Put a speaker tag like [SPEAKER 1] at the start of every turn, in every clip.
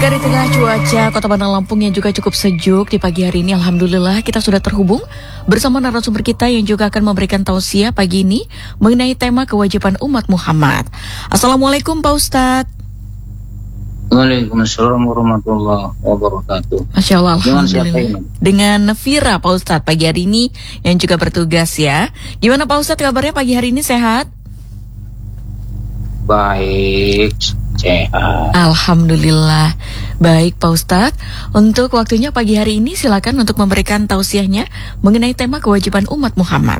[SPEAKER 1] Jika di tengah cuaca Kota Bandar Lampung yang juga cukup sejuk di pagi hari ini, alhamdulillah kita sudah terhubung bersama narasumber kita yang juga akan memberikan tausiah pagi ini mengenai tema kewajiban umat Muhammad. Assalamualaikum Pak Ustadz.
[SPEAKER 2] Waalaikumsalam warahmatullahi wabarakatuh.
[SPEAKER 1] Masya Allah, alhamdulillah. Dengan Vira Pak Ustadz pagi hari ini yang juga bertugas ya. Gimana Pak Ustadz kabarnya pagi hari ini, sehat?
[SPEAKER 2] Baik, sehat.
[SPEAKER 1] Alhamdulillah. Baik Pak Ustadz, untuk waktunya pagi hari ini silakan untuk memberikan tausiahnya mengenai tema kewajiban umat Muhammad.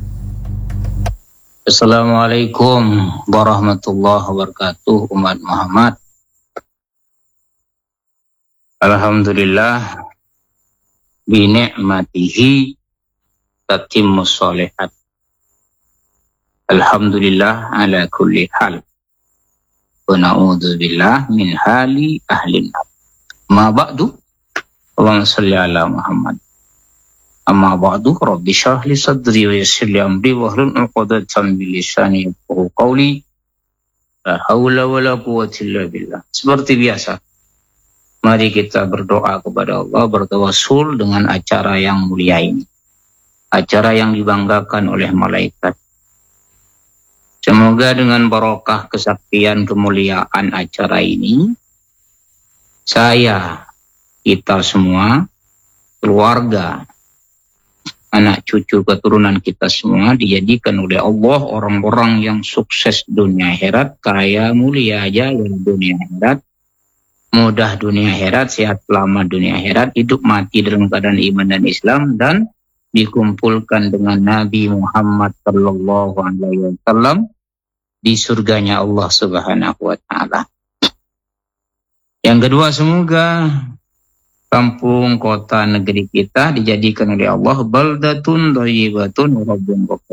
[SPEAKER 2] Assalamualaikum warahmatullahi wabarakatuh, umat Muhammad. Alhamdulillah bi ni'matihi tatimmus sholihat. Alhamdulillah ala kulli hal. Wa na'udzubillah min hali ahlin nar. Ma ba'du. Allahumma shalli ala Muhammad. Amma ba'du, rabbi shrah li sadri wa yassir li amri wahlul 'uqdatam min lisani yafqahu qawli. La haula wala quwwata illa billah. Seperti biasa, mari kita berdoa kepada Allah, bertawassul dengan acara yang mulia ini. Acara yang dibanggakan oleh malaikat. Semoga dengan barokah kesaktian kemuliaan acara ini, saya, kita semua, keluarga, anak cucu keturunan kita semua dijadikan oleh Allah orang-orang yang sukses dunia akhirat, kaya mulia jaya dunia akhirat, mudah dunia akhirat, sehat lama dunia akhirat, hidup mati dalam keadaan iman dan Islam, dan dikumpulkan dengan Nabi Muhammad sallallahu alaihi wasallam di surganya Allah Subhanahu wa taala. Yang kedua, semoga kampung, kota, negeri kita dijadikan oleh Allah baldatun thayyibatun wa rabbun ghafur.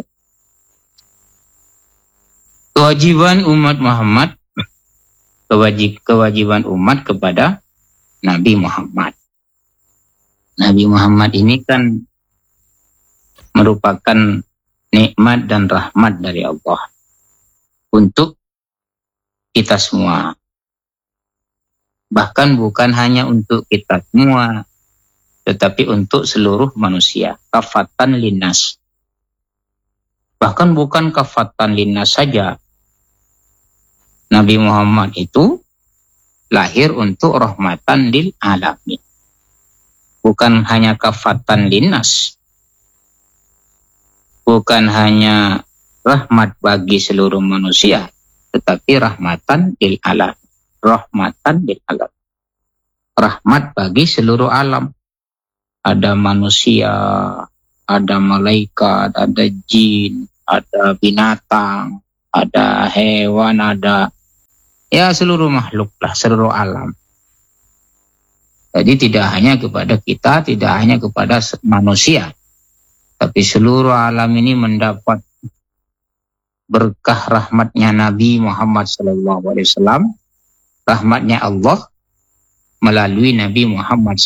[SPEAKER 2] Kewajiban umat Muhammad, kewajiban umat kepada Nabi Muhammad. Nabi Muhammad ini kan merupakan nikmat dan rahmat dari Allah untuk kita semua. Bahkan bukan hanya untuk kita semua, tetapi untuk seluruh manusia. Kafatan linnas. Bahkan bukan kafatan linnas saja. Nabi Muhammad itu lahir untuk rahmatan lil alamin. Bukan hanya kafatan linnas. Bukan hanya rahmat bagi seluruh manusia, tetapi rahmatan lil alam. Rahmatan lil alam. Rahmat bagi seluruh alam. Ada manusia, ada malaikat, ada jin, ada binatang, ada hewan, ada ya seluruh makhluk lah, seluruh alam. Jadi tidak hanya kepada kita, tidak hanya kepada manusia, tapi seluruh alam ini mendapat berkah rahmatnya Nabi Muhammad SAW, rahmatnya Allah melalui Nabi Muhammad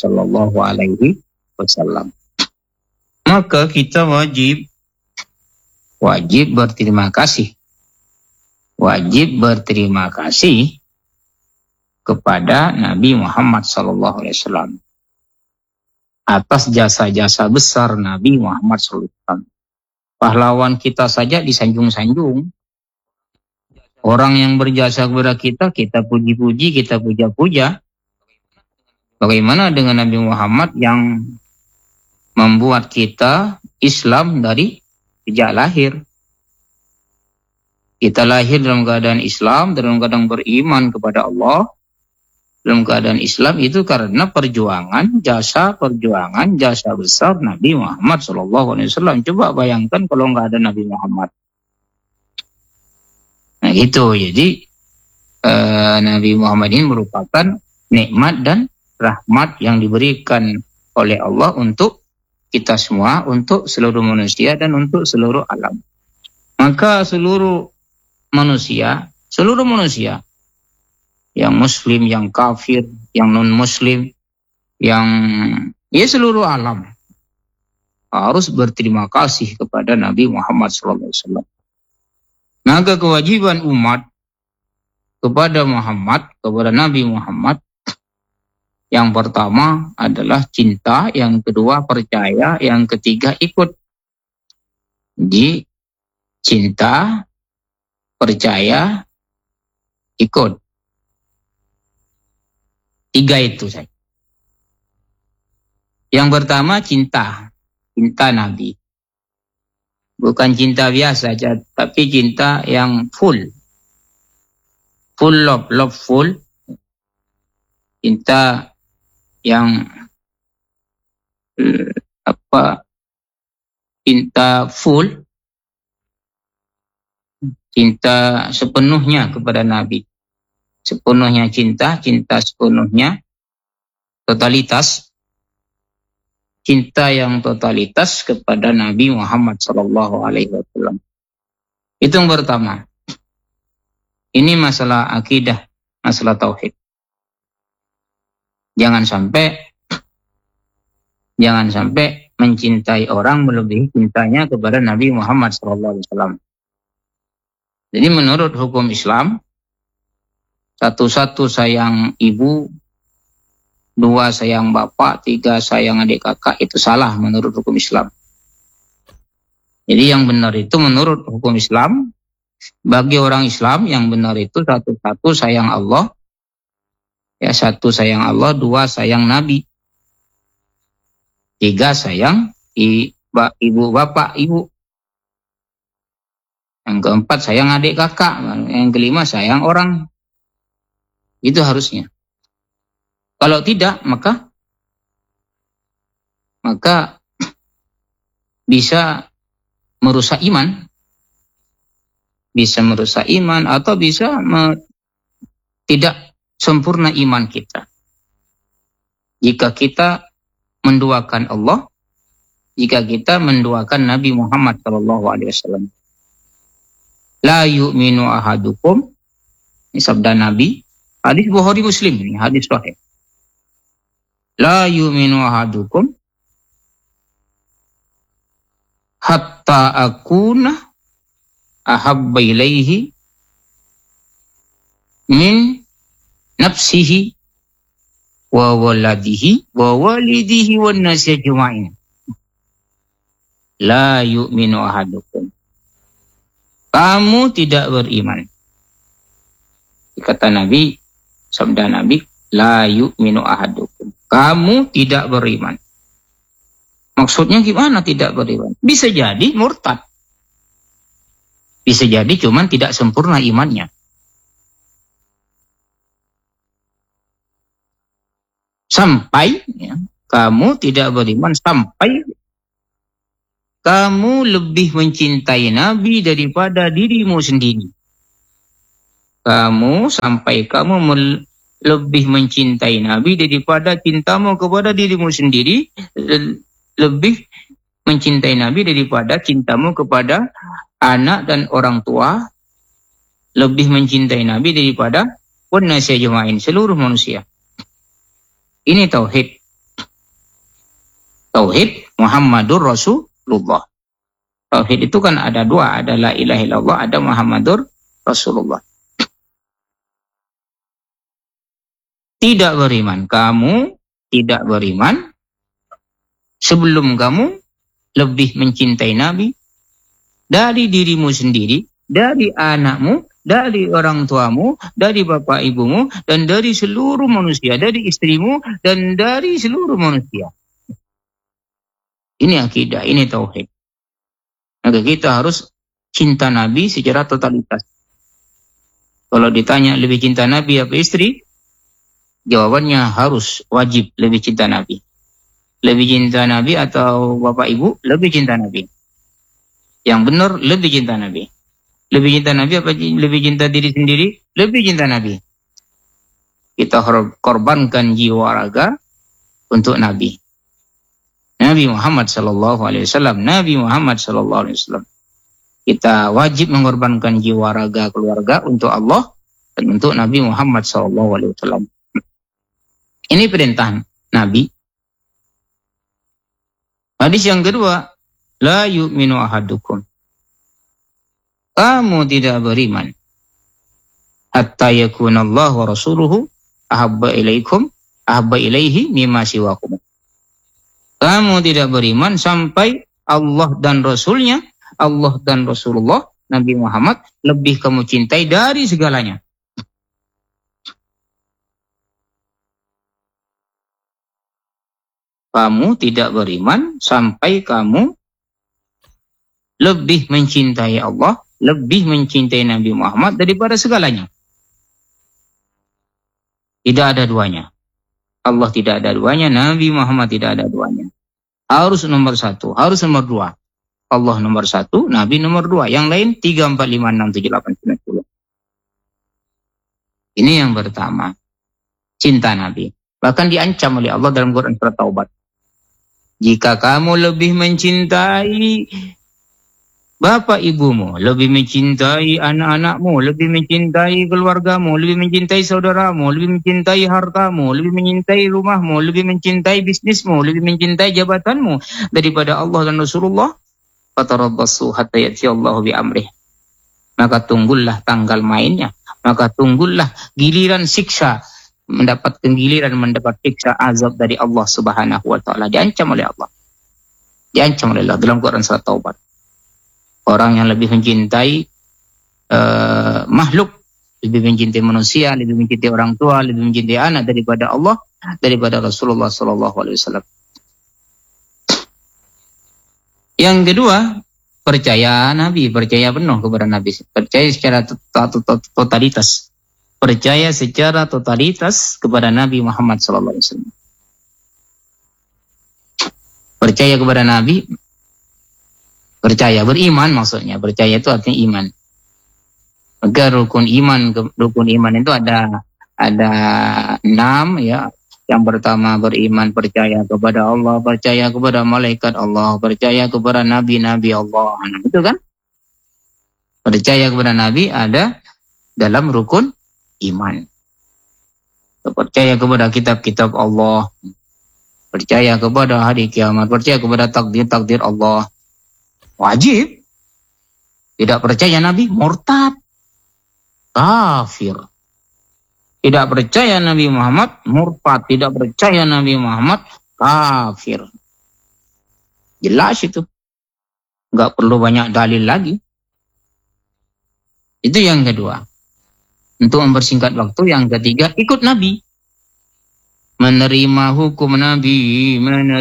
[SPEAKER 2] SAW. Maka kita wajib berterima kasih. Wajib berterima kasih kepada Nabi Muhammad SAW atas jasa-jasa besar Nabi Muhammad SAW. Pahlawan kita saja disanjung-sanjung. Orang yang berjasa kepada kita, kita puji-puji, kita puja-puja. Bagaimana dengan Nabi Muhammad yang membuat kita Islam dari sejak lahir? Kita lahir dalam keadaan Islam, dalam keadaan beriman kepada Allah, dalam keadaan Islam itu karena jasa besar Nabi Muhammad SAW. Coba bayangkan kalau nggak ada Nabi Muhammad. Nah gitu, jadi Nabi Muhammad ini merupakan nikmat dan rahmat yang diberikan oleh Allah untuk kita semua, untuk seluruh manusia dan untuk seluruh alam. Maka seluruh manusia, yang muslim, yang kafir, yang non-muslim, yang seluruh alam harus berterima kasih kepada Nabi Muhammad SAW. Maka kewajiban umat kepada Muhammad, kepada Nabi Muhammad, Yang pertama adalah cinta, yang kedua percaya, yang ketiga ikut. Jadi cinta, percaya, ikut. 3 itu saja. Yang pertama cinta Nabi. Bukan cinta biasa saja, tapi cinta yang full. Full love full. Cinta yang cinta full. Cinta sepenuhnya kepada Nabi. Sepenuhnya cinta sepenuhnya totalitas. Cinta yang totalitas kepada Nabi Muhammad SAW. Itu yang pertama. Ini masalah akidah, masalah tauhid. Jangan sampai mencintai orang melebihi cintanya kepada Nabi Muhammad SAW. Jadi menurut hukum Islam, 1 sayang ibu, 2 sayang bapak, 3 sayang adik kakak, itu salah menurut hukum Islam. Jadi yang benar itu menurut hukum Islam, bagi orang Islam yang benar itu 1 sayang Allah, ya 1 sayang Allah, 2 sayang Nabi, 3 sayang ibu bapak ibu, yang keempat sayang adik kakak, yang kelima sayang orang. Itu harusnya. Kalau tidak, maka bisa merusak iman. Bisa merusak iman atau bisa tidak sempurna iman kita. Jika kita menduakan Allah, jika kita menduakan Nabi Muhammad SAW. La yu'minu ahadukum. Ini sabda Nabi. Hadis Bukhari Muslim, ini hadis sahih. La yu'minu ahadukum hatta akuna ahabba ilaihi min nafsihi wa waladihi wa walidihi wan nasi ajma'in. La yu'minu ahadukum. Kamu tidak beriman. Kata Nabi, sabda Nabi, la yu'minu ahadukum. Kamu tidak beriman. Maksudnya gimana tidak beriman? Bisa jadi murtad. Bisa jadi cuman tidak sempurna imannya. Sampai ya, kamu tidak beriman sampai kamu lebih mencintai Nabi daripada dirimu sendiri. Kamu lebih mencintai Nabi daripada cintamu kepada dirimu sendiri, lebih mencintai Nabi daripada cintamu kepada anak dan orang tua, lebih mencintai Nabi daripada wanasi ajma'in, seluruh manusia. Ini tauhid. Tauhid Muhammadur Rasulullah. Tauhid itu kan ada 2, ada la ilaha illallah, ada Muhammadur Rasulullah. Tidak beriman. Kamu tidak beriman sebelum kamu lebih mencintai Nabi dari dirimu sendiri, dari anakmu, dari orang tuamu, dari bapak ibumu, dan dari seluruh manusia, dari istrimu, dan dari seluruh manusia. Ini akidah, ini tauhid. Maka kita harus cinta Nabi secara totalitas. Kalau ditanya lebih cinta Nabi apa istri? Jawabannya harus wajib lebih cinta Nabi. Lebih cinta Nabi atau bapak ibu? Lebih cinta Nabi. Yang benar lebih cinta Nabi. Lebih cinta Nabi apa lebih cinta diri sendiri? Lebih cinta Nabi. Kita korbankan jiwa raga untuk Nabi. Nabi Muhammad SAW. Nabi Muhammad SAW. Kita wajib mengorbankan jiwa raga keluarga untuk Allah dan untuk Nabi Muhammad SAW. Ini perintah Nabi. Hadis yang kedua, la yu'minu ahadukum. Kamu tidak beriman hatta yakunallahu wa rasuluhu ahabba ilaikum ahabba ilaihi mimma siwakum. Kamu tidak beriman sampai Allah dan Rasulnya, Allah dan Rasulullah Nabi Muhammad lebih kamu cintai dari segalanya. Kamu tidak beriman sampai kamu lebih mencintai Allah, lebih mencintai Nabi Muhammad daripada segalanya. Tidak ada duanya. Allah tidak ada duanya, Nabi Muhammad tidak ada duanya. Harus nomor satu, harus nomor dua. Allah nomor satu, Nabi nomor dua. Yang lain 3, 4, 5, 6, 7, 8, 9, 10. Ini yang pertama. Cinta Nabi. Bahkan diancam oleh Allah dalam Quran surat Taubat. Jika kamu lebih mencintai bapak ibumu, lebih mencintai anak-anakmu, lebih mencintai keluargamu, lebih mencintai saudaramu, lebih mencintai hartamu, lebih mencintai rumahmu, lebih mencintai bisnismu, lebih mencintai jabatanmu daripada Allah dan Rasulullah, fatarabbasu hatta ya'ti Allahu bi amrih. Maka tunggulah tanggal mainnya, maka tunggulah giliran siksa, mendapat giliran mendapat siksa azab dari Allah Subhanahu wa taala. Diancam oleh Allah. Diancam oleh Allah dalam Quran surat Taubat. Orang yang lebih mencintai makhluk, lebih mencintai manusia, lebih mencintai orang tua, lebih mencintai anak daripada Allah, daripada Rasulullah sallallahu alaihi wasallam. Yang kedua, percaya Nabi, percaya penuh kepada Nabi, percaya secara totalitas. Percaya secara totalitas kepada Nabi Muhammad sallallahu alaihi wasallam. Percaya kepada Nabi, percaya, beriman maksudnya. Percaya itu artinya iman. Maka rukun iman itu ada 6 ya. Yang pertama beriman, percaya kepada Allah, percaya kepada malaikat Allah, percaya kepada nabi-nabi Allah. Nah, itu kan? Percaya kepada Nabi ada dalam rukun iman. Percaya kepada kitab-kitab Allah, percaya kepada hari kiamat, percaya kepada takdir-takdir Allah. Wajib. Tidak percaya Nabi, murtad, kafir. Tidak percaya Nabi Muhammad, murtad. Tidak percaya Nabi Muhammad, kafir. Jelas itu. Enggak perlu banyak dalil lagi. Itu yang kedua. Untuk mempersingkat waktu, yang ketiga, ikut Nabi. Menerima hukum Nabi,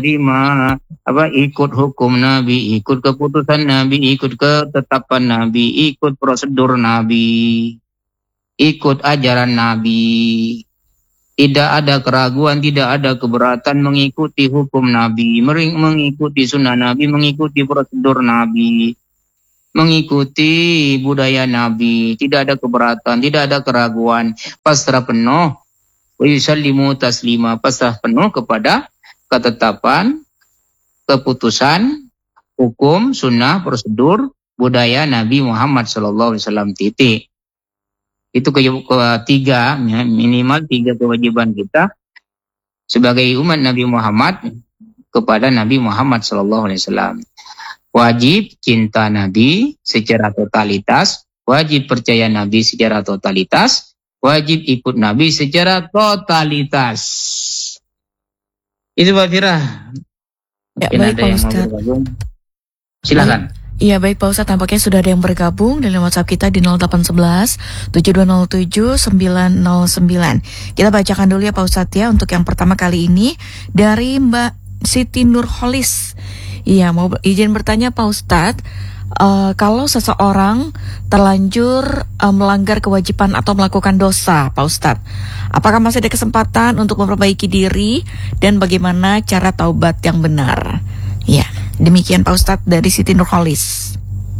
[SPEAKER 2] ikut hukum Nabi, ikut keputusan Nabi, ikut ketetapan Nabi, ikut prosedur Nabi, ikut ajaran Nabi. Tidak ada keraguan, tidak ada keberatan mengikuti hukum Nabi, mengikuti sunnah Nabi, mengikuti prosedur Nabi, mengikuti budaya Nabi. Tidak ada keberatan, tidak ada keraguan, pasrah penuh. Wa yusallimu taslima, pasrah penuh kepada ketetapan, keputusan, hukum, sunnah, prosedur, budaya Nabi Muhammad SAW. Titik. Itu ketiga, ya, minimal 3 kewajiban kita sebagai umat Nabi Muhammad kepada Nabi Muhammad SAW. Wajib cinta Nabi secara totalitas, wajib percaya Nabi secara totalitas, wajib ikut Nabi secara totalitas. Itu Pak Fira.
[SPEAKER 1] Ya, baik Pak Ustadz.
[SPEAKER 2] Silakan.
[SPEAKER 1] Iya baik Pak Ustadz, tampaknya sudah ada yang bergabung dalam WhatsApp kita di 0811 7207 909. Kita bacakan dulu ya Pak Ustadz ya, untuk yang pertama kali ini dari Mbak Siti Nurholis. Iya, mau izin bertanya Pak Ustadz, kalau seseorang terlanjur melanggar kewajiban atau melakukan dosa, Pak Ustadz, apakah masih ada kesempatan untuk memperbaiki diri dan bagaimana cara taubat yang benar? Ya, demikian Pak Ustadz dari Siti Nurholis.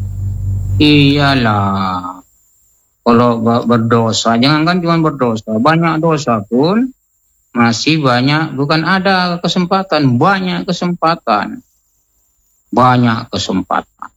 [SPEAKER 2] Iyalah, kalau berdosa, jangankan cuma berdosa, banyak dosa pun masih banyak, bukan ada kesempatan, banyak kesempatan. Banyak kesempatan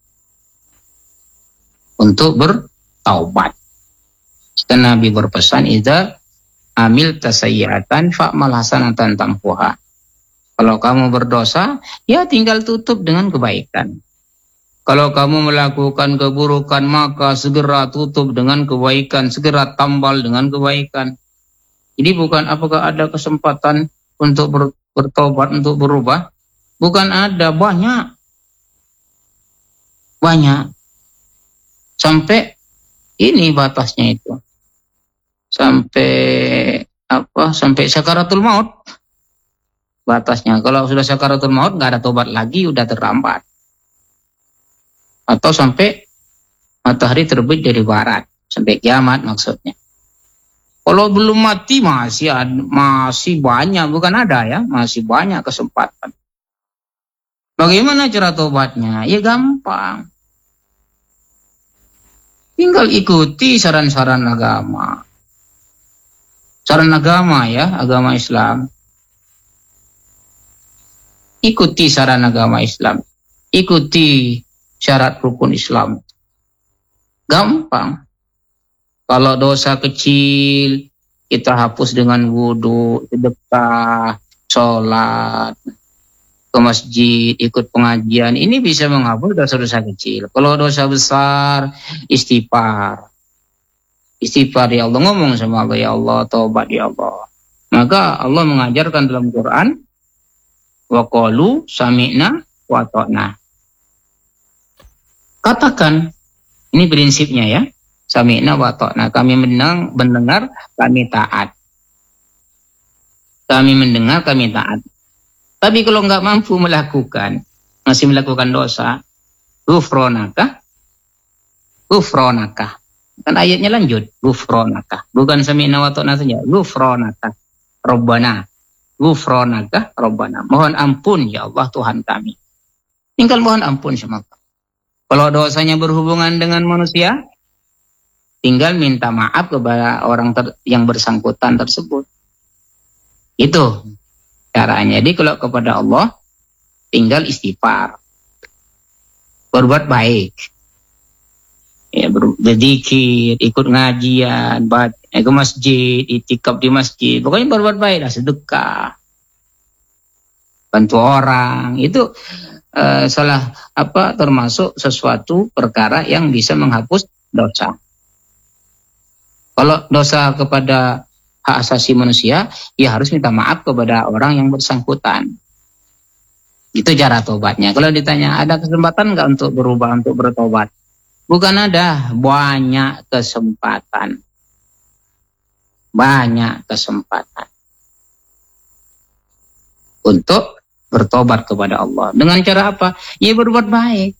[SPEAKER 2] untuk bertaubat. Nabi berpesan, idza amil tasayyi'atan fa'mal hasanatan tamhuha. Kalau kamu berdosa, ya tinggal tutup dengan kebaikan. Kalau kamu melakukan keburukan, maka segera tutup dengan kebaikan, segera tambal dengan kebaikan. Jadi bukan apakah ada kesempatan untuk bertobat, untuk berubah? Bukan ada, banyak. Sampai ini batasnya itu. Sampai sakaratul maut. Batasnya. Kalau sudah sakaratul maut nggak ada tobat lagi, udah terlambat. Atau sampai matahari terbit dari barat, sampai kiamat maksudnya. Kalau belum mati masih banyak, bukan ada ya, masih banyak kesempatan. Bagaimana cara tobatnya? Ya gampang. Tinggal ikuti saran-saran agama. Saran agama ya, agama Islam. Ikuti saran agama Islam. Ikuti syarat rukun Islam. Gampang. Kalau dosa kecil, kita hapus dengan wudu, sedekah, sholat, ke masjid, ikut pengajian. Ini bisa menghapus dosa-dosa kecil. Kalau dosa besar, istighfar. Istighfar ya Allah, ngomong sama Allah, ya Allah, taubat ya Allah. Maka Allah mengajarkan dalam Quran, wa qalu sami'na wa ata'na. Katakan, ini prinsipnya ya, sami'na wa ata'na. Kami mendengar, kami taat. Kami mendengar, kami taat. Tapi kalau nggak mampu melakukan, masih melakukan dosa, ghufronaka. Kan ayatnya lanjut, ghufronaka. Bukan sami'na wa ata'na saja, ghufronaka. Rabbana. Ghufronaka Rabbana. Mohon ampun ya Allah Tuhan kami. Tinggal mohon ampun sama Allah. Kalau dosanya berhubungan dengan manusia, tinggal minta maaf kepada orang yang bersangkutan tersebut. Itu caranya. Jadi kalau kepada Allah, tinggal istighfar. Berbuat baik. Ya, berzikir, ikut ngajian, ke masjid, itikaf di masjid. Pokoknya berbuat baik lah, sedekah. Bantu orang. Itu termasuk sesuatu perkara yang bisa menghapus dosa. Kalau dosa kepada hak asasi manusia, ya harus minta maaf kepada orang yang bersangkutan. Itu cara tobatnya. Kalau ditanya, ada kesempatan nggak untuk berubah, untuk bertobat? Bukan ada, banyak kesempatan. Banyak kesempatan untuk bertobat kepada Allah. Dengan cara apa? Ya berbuat baik.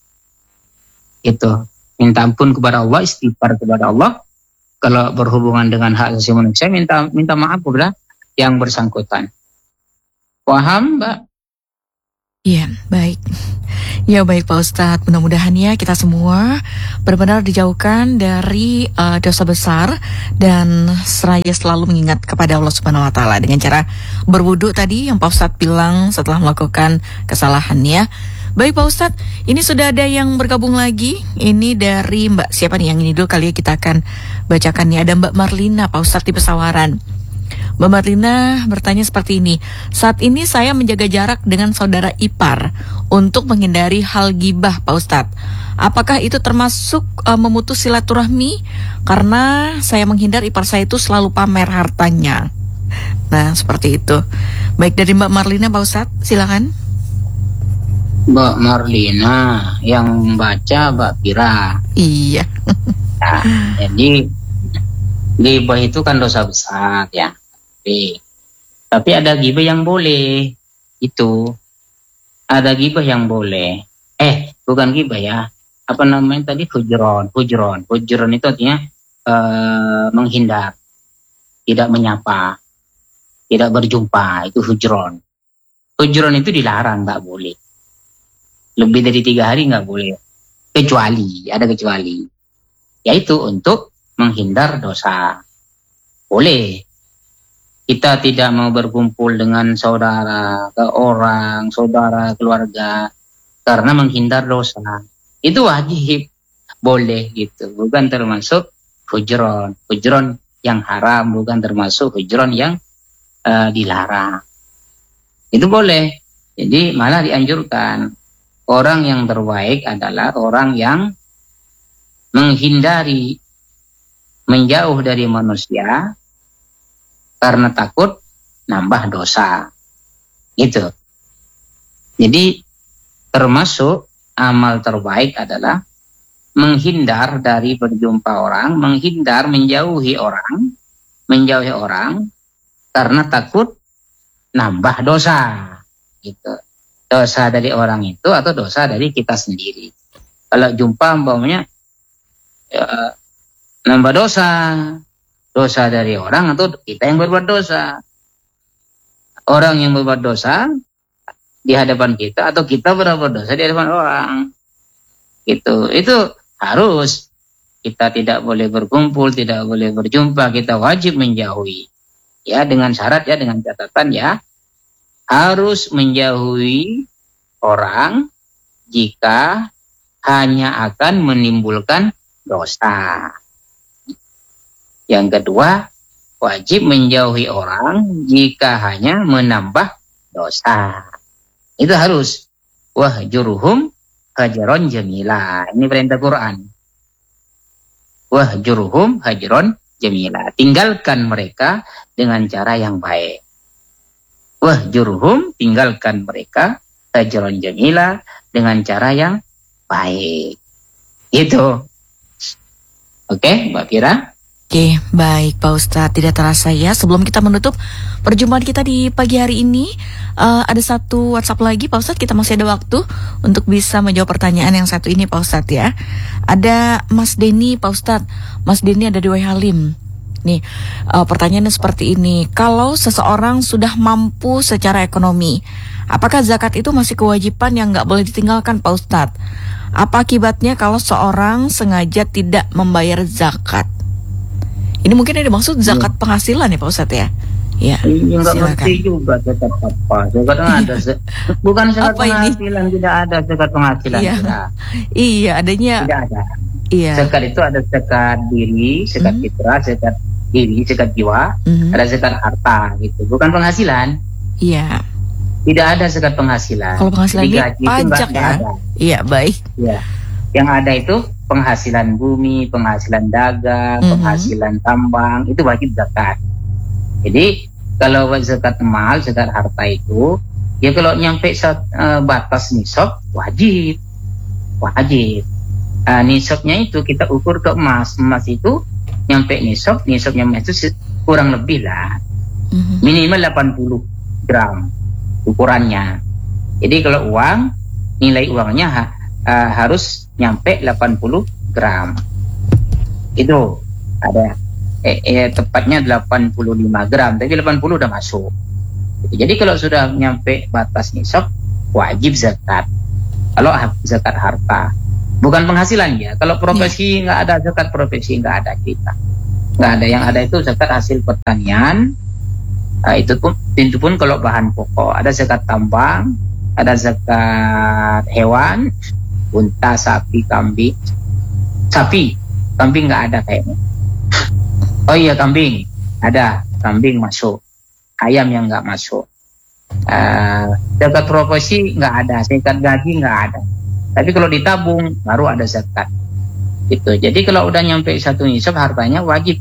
[SPEAKER 2] Itu. Minta ampun kepada Allah, istighfar kepada Allah. Kalau berhubungan dengan hak asasi manusia, minta maaf kepada yang bersangkutan. Paham, Mbak?
[SPEAKER 1] Iya, baik. Ya baik Pak Ustadz, mudah-mudahan ya kita semua benar-benar dijauhkan dari dosa besar dan seraya selalu mengingat kepada Allah Subhanahu Wa Taala dengan cara berwudu tadi yang Pak Ustadz bilang setelah melakukan kesalahannya. Baik Pak Ustadz, ini sudah ada yang bergabung lagi. Ini dari Mbak siapa nih, yang ini dulu kali ya kita akan bacakan nih. Ada Mbak Marlina, Pak Ustadz di Pesawaran. Mbak Marlina bertanya seperti ini. Saat ini saya menjaga jarak dengan saudara ipar untuk menghindari hal gibah, Pak Ustadz. Apakah itu termasuk memutus silaturahmi? Karena saya menghindar ipar saya itu selalu pamer hartanya. Nah, seperti itu. Baik, dari Mbak Marlina, Pak Ustadz, silakan.
[SPEAKER 2] Mbak Marlina, yang baca Mbak Pira.
[SPEAKER 1] Iya.
[SPEAKER 2] Nah, jadi ghibah itu kan dosa besar ya. Tapi ada ghibah yang boleh. Itu ada ghibah yang boleh. Bukan ghibah ya. Apa namanya tadi? Hujron itu artinya menghindar, tidak menyapa, tidak berjumpa. Itu hujron itu dilarang, nggak boleh. Lebih dari 3 hari nggak boleh. Ada kecuali. Yaitu untuk menghindar dosa. Boleh. Kita tidak mau berkumpul dengan saudara, keluarga, karena menghindar dosa. Itu wajib. Boleh gitu. Bukan termasuk hujron. Hujron yang haram, bukan termasuk hujron yang dilarang. Itu boleh. Jadi malah dianjurkan. Orang yang terbaik adalah orang yang menjauh dari manusia karena takut nambah dosa. Gitu. Jadi termasuk amal terbaik adalah menghindar dari berjumpa orang, menjauhi orang karena takut nambah dosa. Gitu. Dosa dari orang itu atau dosa dari kita sendiri. Kalau jumpa umpamanya nambah dosa dari orang atau kita yang berbuat dosa. Orang yang berbuat dosa di hadapan kita atau kita berbuat dosa di hadapan orang. Gitu. Itu harus, kita tidak boleh berkumpul, tidak boleh berjumpa, kita wajib menjauhi. Ya, dengan syarat ya, dengan catatan ya, harus menjauhi orang jika hanya akan menimbulkan dosa. Yang kedua, wajib menjauhi orang jika hanya menambah dosa. Itu harus. Wahjurhum hajron jamila. Ini perintah Quran. Wahjurhum hajron jamila. Tinggalkan mereka dengan cara yang baik. Wahjurhum, tinggalkan mereka hajron jamila dengan cara yang baik. Itu. Oke, Mbak Fira?
[SPEAKER 1] Oke, baik Pak Ustadz. Tidak terasa ya, sebelum kita menutup perjumpaan kita di pagi hari ini, ada satu WhatsApp lagi Pak Ustadz. Kita masih ada waktu untuk bisa menjawab pertanyaan yang satu ini Pak Ustadz ya. Ada Mas Denny Pak Ustadz. Mas Denny ada di Wai Halim. Nih, pertanyaannya seperti ini. Kalau seseorang sudah mampu secara ekonomi, apakah zakat itu masih kewajiban yang nggak boleh ditinggalkan Pak Ustadz? Apa akibatnya kalau seorang sengaja tidak membayar zakat? Ini mungkin ada maksud zakat penghasilan ya Pak Ustadz ya? Ya,
[SPEAKER 2] nggak ngerti juga zakat apa. Zakat ada, bukan zakat penghasilan, tidak ada zakat penghasilan.
[SPEAKER 1] Iya, iya adanya.
[SPEAKER 2] Tidak ada.
[SPEAKER 1] Iya.
[SPEAKER 2] Zakat itu ada zakat diri, zakat fitrah, zakat diri, zakat jiwa, ada zakat harta gitu. Bukan penghasilan.
[SPEAKER 1] Iya.
[SPEAKER 2] Tidak ada zakat penghasilan.
[SPEAKER 1] Kalau penghasilan ini pajak ya? Iya, baik.
[SPEAKER 2] Iya. Yang ada itu penghasilan bumi, penghasilan dagang, penghasilan tambang, itu wajib zakat. Jadi kalau zakat mal, zakat harta itu, ya kalau nyampe batas nisab, wajib. Nisabnya itu kita ukur ke emas. Emas itu nyampe nisabnya emas itu kurang lebih lah. Minimal 80 gram ukurannya. Jadi kalau uang, nilai uangnya harus nyampe 80 gram. Itu ada tepatnya 85 gram, tapi 80 udah masuk. Jadi kalau sudah nyampe batas nisab, wajib zakat. Kalau zakat harta, bukan penghasilan ya. Kalau profesi nggak ada zakat, profesi nggak ada kita. Nggak ada, yang ada itu zakat hasil pertanian. Itu pun kalau bahan pokok, ada zakat tambang, ada zakat hewan, unta, sapi, kambing. Kambing nggak ada kayaknya. Oh iya, kambing ada, kambing masuk. Ayam yang nggak masuk. Zakat profesi nggak ada, zakat gaji nggak ada. Tapi kalau ditabung baru ada zakat. Gitu. Jadi kalau udah nyampe satu nisab hartanya wajib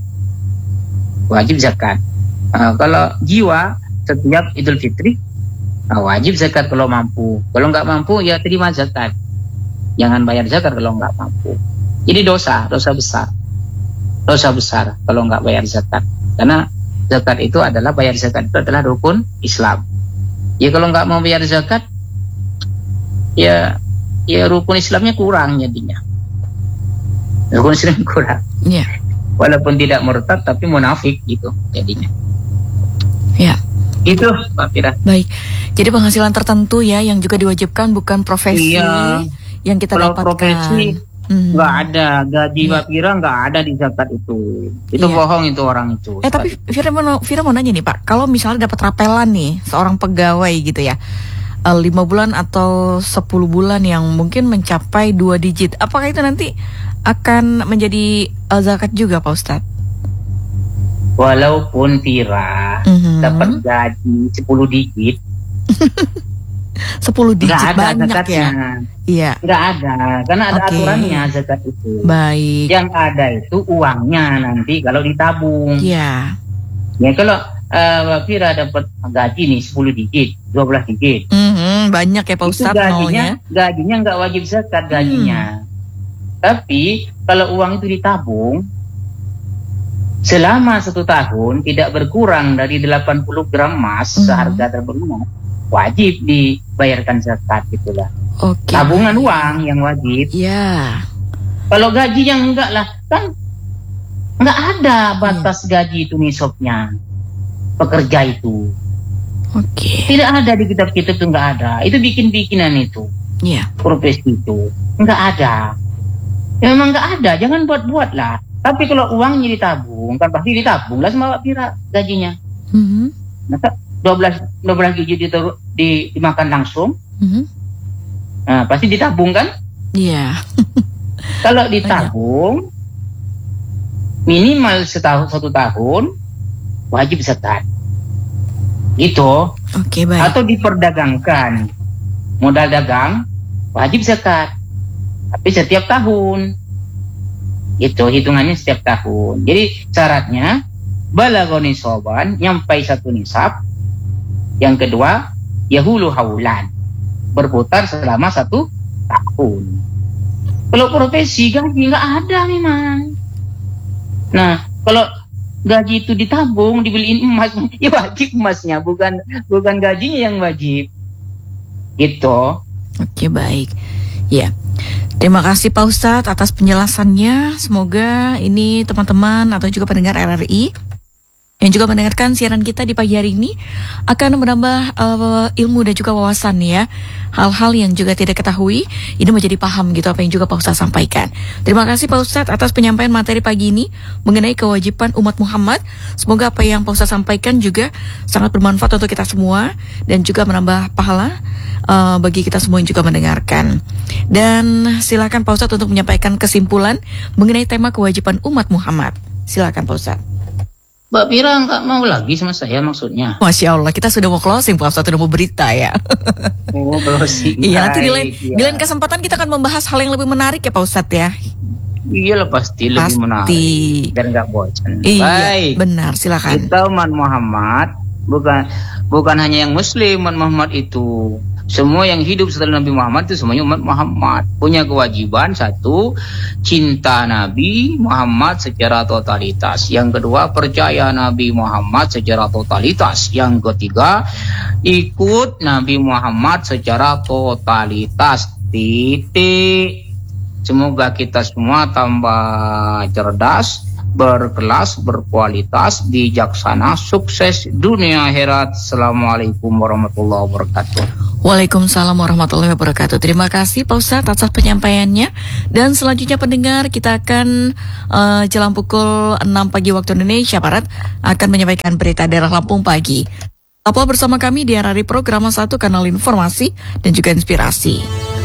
[SPEAKER 2] zakat. Kalau jiwa setiap Idul Fitri wajib zakat kalau mampu. Kalau nggak mampu ya terima zakat. Jangan bayar zakat kalau nggak mampu. Jadi dosa besar kalau nggak bayar zakat. Karena zakat itu adalah, bayar zakat itu adalah rukun Islam. Ya kalau nggak mau bayar zakat, ya rukun Islamnya kurang jadinya. Rukun Islam kurang.
[SPEAKER 1] Iya.
[SPEAKER 2] Walaupun tidak murtad tapi munafik gitu jadinya.
[SPEAKER 1] Ya.
[SPEAKER 2] Itu Pak Fira.
[SPEAKER 1] Baik. Jadi penghasilan tertentu ya yang juga diwajibkan, bukan profesi yang kita
[SPEAKER 2] kalau
[SPEAKER 1] dapatkan.
[SPEAKER 2] Profesi nggak ada, gaji Pak Fira nggak ada di zakat itu. Itu bohong itu orang itu.
[SPEAKER 1] Tapi Fira mau nanya nih Pak, kalau misalnya dapat rapelan nih seorang pegawai gitu ya, 5 bulan atau 10 bulan yang mungkin mencapai 2 digit, apakah itu nanti akan menjadi zakat juga Pak Ustadz?
[SPEAKER 2] Walaupun Fira dapat gaji 10 digit
[SPEAKER 1] 10 digit
[SPEAKER 2] nggak ada
[SPEAKER 1] banyak
[SPEAKER 2] zakatnya.
[SPEAKER 1] Iya.
[SPEAKER 2] Nggak ada, karena ada aturannya zakat itu.
[SPEAKER 1] Baik.
[SPEAKER 2] Yang ada itu uangnya nanti kalau ditabung.
[SPEAKER 1] Iya.
[SPEAKER 2] Ya kalau
[SPEAKER 3] Mbak Fira dapat gaji nih 10 digit, 12 digit.
[SPEAKER 1] Banyak ya Pak
[SPEAKER 3] Itu
[SPEAKER 1] Ustadz nolnya.
[SPEAKER 3] gajinya nggak wajib zakat gajinya. Tapi kalau uang itu ditabung selama 1 tahun tidak berkurang dari 80 gram emas seharga terbenam, wajib dibayarkan zakat gitulah.
[SPEAKER 1] Oke.
[SPEAKER 3] Tabungan uang yang wajib.
[SPEAKER 1] Ya.
[SPEAKER 3] Kalau gajinya enggak lah, kan nggak ada batas gaji itu nisabnya pekerja itu.
[SPEAKER 1] Oke.
[SPEAKER 3] Tidak ada di kitab-kitab itu, nggak ada. Itu bikin-bikinan itu.
[SPEAKER 1] Ya.
[SPEAKER 3] Profesi itu nggak ada. Ya, memang nggak ada. Jangan buat-buat lah. Tapi kalau uangnya ditabung, kan pasti ditabung lah sama Mbak Fira gajinya. Masa 12 gigi dimakan langsung? Nah, pasti ditabung kan?
[SPEAKER 1] Iya.
[SPEAKER 3] Kalau ditabung minimal 1 tahun wajib zakat. Gitu.
[SPEAKER 1] Oke, baik.
[SPEAKER 3] Atau diperdagangkan, modal dagang wajib zakat. Tapi setiap tahun. Itu hitungannya setiap tahun. Jadi syaratnya balagoni soban, nyampai 1 nisab. Yang kedua, yahulu haulan, berputar selama 1 tahun. Kalau profesi gaji nggak ada memang. Nah, kalau gaji itu ditabung, dibeliin emas, ya wajib emasnya, bukan gajinya yang wajib. Gitu.
[SPEAKER 1] Oke, baik. Ya. Terima kasih Pak Ustadz atas penjelasannya. Semoga ini teman-teman atau juga pendengar RRI yang juga mendengarkan siaran kita di pagi hari ini akan menambah ilmu dan juga wawasan ya. Hal-hal yang juga tidak ketahui, ini menjadi paham gitu apa yang juga Pak Ustadz sampaikan. Terima kasih Pak Ustadz atas penyampaian materi pagi ini mengenai kewajiban umat Muhammad. Semoga apa yang Pak Ustadz sampaikan juga sangat bermanfaat untuk kita semua dan juga menambah pahala bagi kita semua yang juga mendengarkan. Dan silakan Pak Ustadz untuk menyampaikan kesimpulan mengenai tema kewajiban umat Muhammad. Silakan Pak Ustadz.
[SPEAKER 3] Mbak Fira nggak mau lagi sama saya maksudnya?
[SPEAKER 1] Masya Allah, kita sudah mau closing, Pak Ustadz, sudah mau berita ya.
[SPEAKER 3] Oh, closing.
[SPEAKER 1] Iya, nanti di lain kesempatan kita akan membahas hal yang lebih menarik ya Pak Ustadz ya.
[SPEAKER 3] Iyalah pasti lebih menarik dan nggak bosan.
[SPEAKER 1] Iya,
[SPEAKER 3] baik.
[SPEAKER 1] Benar, silakan.
[SPEAKER 3] Kita umat Muhammad bukan hanya yang Muslim, umat Muhammad itu. Semua yang hidup setelah Nabi Muhammad itu semuanya umat Muhammad. Punya kewajiban, 1, cinta Nabi Muhammad secara totalitas. Yang kedua, percaya Nabi Muhammad secara totalitas. Yang ketiga, ikut Nabi Muhammad secara totalitas. Titik. Semoga kita semua tambah cerdas, berkelas, berkualitas, bijaksana, sukses dunia akhirat. Assalamualaikum warahmatullahi wabarakatuh.
[SPEAKER 1] Waalaikumsalam warahmatullahi wabarakatuh. Terima kasih Pak Ustadz atas penyampaiannya. Dan selanjutnya pendengar, kita akan jelang pukul 6 pagi waktu Indonesia Barat akan menyampaikan berita daerah Lampung pagi. Tetaplah bersama kami di RRI Program 1 Kanal Informasi dan juga Inspirasi.